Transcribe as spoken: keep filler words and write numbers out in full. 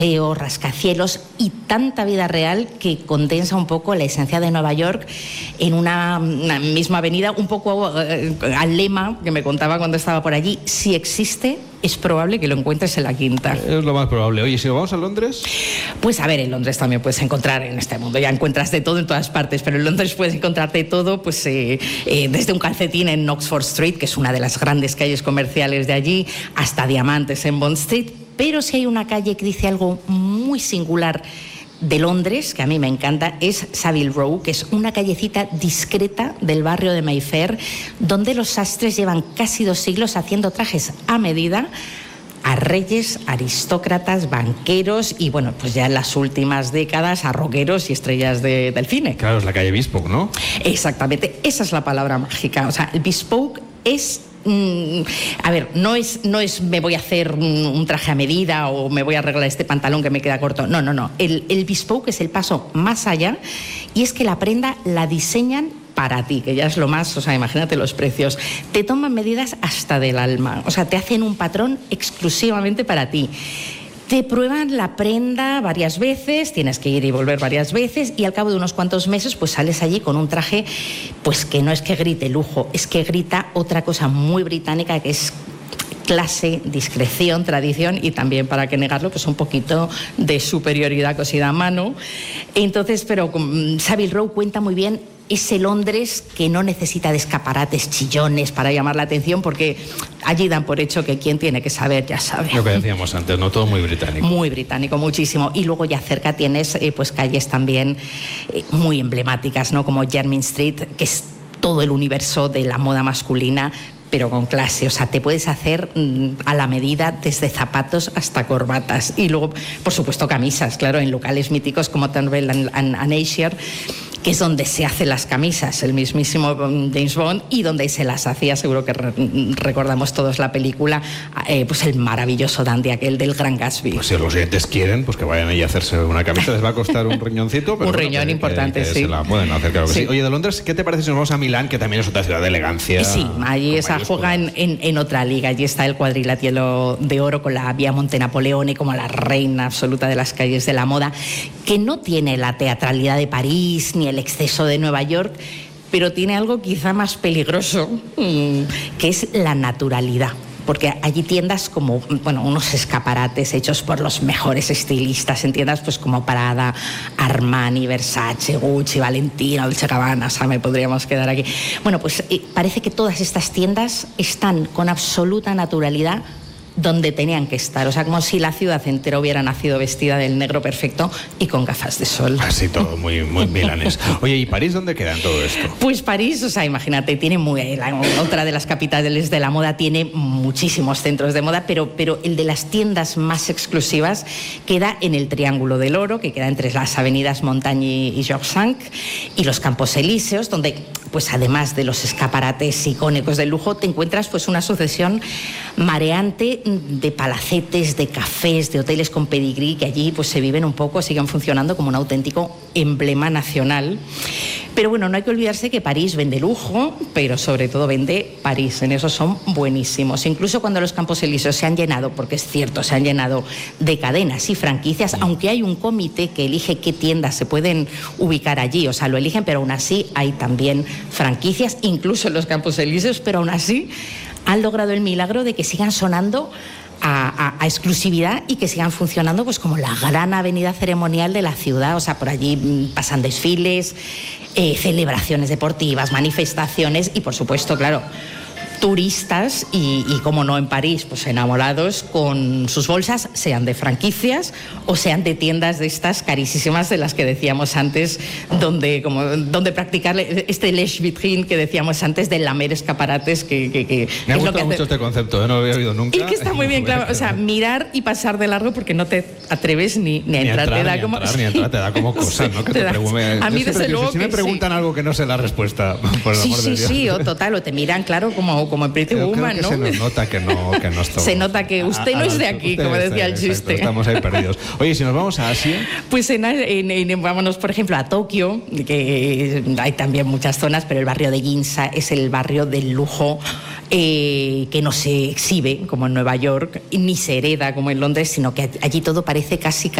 rascacielos y tanta vida real que condensa un poco la esencia de Nueva York en una, una misma avenida, un poco eh, al lema que me contaba cuando estaba por allí: si existe, es probable que lo encuentres en la Quinta. Es lo más probable. Oye, si nos vamos a Londres... Pues a ver, en Londres también puedes encontrar, en este mundo ya encuentras de todo en todas partes, pero en Londres puedes encontrar de todo, pues eh, eh, desde un calcetín en Oxford Street, que es una de las grandes calles comerciales de allí, hasta diamantes en Bond Street. Pero si hay una calle que dice algo muy singular de Londres, que a mí me encanta, es Savile Row, que es una callecita discreta del barrio de Mayfair, donde los sastres llevan casi dos siglos haciendo trajes a medida a reyes, aristócratas, banqueros y, bueno, pues ya en las últimas décadas a rockeros y estrellas de, del cine. Claro, es la calle Bespoke, ¿no? Exactamente, esa es la palabra mágica. O sea, el bespoke es... Mm, a ver, no es, no es me voy a hacer un, un traje a medida o me voy a arreglar este pantalón que me queda corto. No, no, no. El, el bespoke es el paso más allá, y es que la prenda la diseñan para ti, que ya es lo más, o sea, imagínate los precios. Te toman medidas hasta del alma, o sea, te hacen un patrón exclusivamente para ti. Te prueban la prenda varias veces, tienes que ir y volver varias veces, y al cabo de unos cuantos meses pues sales allí con un traje pues que no es que grite lujo, es que grita otra cosa muy británica, que es clase, discreción, tradición y también, para qué negarlo, pues un poquito de superioridad cosida a mano. Entonces, pero Savile Row cuenta muy bien ese Londres que no necesita de escaparates chillones para llamar la atención, porque allí dan por hecho que quien tiene que saber ya sabe. Lo que decíamos antes, ¿no? Todo muy británico. Muy británico, muchísimo. Y luego ya cerca tienes eh, pues calles también eh, muy emblemáticas, ¿no? Como Jermyn Street, que es todo el universo de la moda masculina, pero con clase. O sea, te puedes hacer mmm, a la medida desde zapatos hasta corbatas. Y luego, por supuesto, camisas, claro, en locales míticos como Turnbull and, and, and Ayrshire, que es donde se hacen las camisas, el mismísimo James Bond, y donde se las hacía, seguro que re recordamos todos la película, eh, pues el maravilloso dandy aquel del Gran Gatsby. Pues si los oyentes quieren, pues que vayan ahí a hacerse una camisa, les va a costar un riñoncito, pero un bueno, riñón que, importante, que, que sí. se la pueden hacer, claro que sí. Sí. Oye, de Londres, ¿qué te parece si nos vamos a Milán, que también es otra ciudad de elegancia? Sí, allí esa juega en, en, en otra liga, allí está el cuadrilátero de oro con la Vía Monte Napoleone como la reina absoluta de las calles de la moda, que no tiene la teatralidad de París ni el exceso de Nueva York, pero tiene algo quizá más peligroso, que es la naturalidad. Porque allí tiendas como, bueno, unos escaparates hechos por los mejores estilistas, en tiendas pues como Prada, Armani, Versace, Gucci, Valentino, Dolce Gabbana, o sea, me podríamos quedar aquí. Bueno, pues eh, parece que todas estas tiendas están con absoluta naturalidad donde tenían que estar, o sea, como si la ciudad entera hubiera nacido vestida del negro perfecto y con gafas de sol. Así todo, muy, muy milanés. Oye, ¿y París dónde queda en todo esto? Pues París, o sea, imagínate, tiene muy, la, otra de las capitales de la moda, tiene muchísimos centros de moda, pero, pero el de las tiendas más exclusivas queda en el Triángulo del Oro, que queda entre las avenidas Montagne y Georges cinco, y los Campos Elíseos, donde, pues además de los escaparates icónicos del lujo, te encuentras pues una sucesión mareante de palacetes, de cafés, de hoteles con pedigrí, que allí pues se viven un poco, siguen funcionando como un auténtico emblema nacional. Pero bueno, no hay que olvidarse que París vende lujo, pero sobre todo vende París, en eso son buenísimos. Incluso cuando los Campos Elíseos se han llenado, porque es cierto, se han llenado de cadenas y franquicias, aunque hay un comité que elige qué tiendas se pueden ubicar allí, o sea, lo eligen, pero aún así hay también franquicias, incluso en los Campos Elíseos, pero aún así han logrado el milagro de que sigan sonando A, a, a exclusividad y que sigan funcionando pues como la gran avenida ceremonial de la ciudad. O sea, por allí pasan desfiles, eh, celebraciones deportivas, manifestaciones y, por supuesto, claro, turistas y, y, como no en París, pues enamorados con sus bolsas, sean de franquicias o sean de tiendas de estas carísimas de las que decíamos antes, donde, como, donde practicar este lèche vitrine que decíamos antes, de lamer escaparates. Que, que, que Me ha es gustado lo que mucho hace... este concepto, ¿eh? No lo había oído nunca. Es que está muy bien, claro. O sea, mirar y pasar de largo porque no te atreves ni, ni a ni entrar. entrar, te da ni como... entrar, ni entrar, te da como cosas, ¿no? Que te te da... pregunten. A mí, desde luego, si me que preguntan sí. algo que no sé la respuesta, por el sí, amor sí, de Dios. sí, o total, o te miran, claro, como como en Pretty Creo, Woman, creo que ¿no? se nos nota que no, que no estamos. Se nota que usted a, no a, es de a, aquí, usted como está, decía el exacto, chiste. Estamos ahí perdidos. Oye, si nos vamos a Asia. Pues en, en, en, vámonos, por ejemplo, a Tokio, que hay también muchas zonas, pero el barrio de Ginza es el barrio del lujo eh, que no se exhibe, como en Nueva York, ni se hereda, como en Londres, sino que allí todo parece casi